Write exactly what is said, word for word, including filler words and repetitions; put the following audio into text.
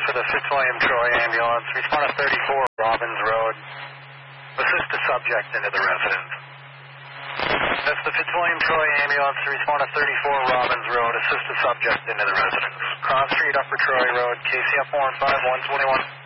for the Fitzwilliam Troy ambulance. Respond to thirty-four Robbins Road. Assist the subject into the residence. That's the Fitzwilliam Troy ambulance. Respond to thirty-four Robbins Road. Assist the subject into the residence. Cross Street, Upper Troy Road. K C F one five one twenty-one.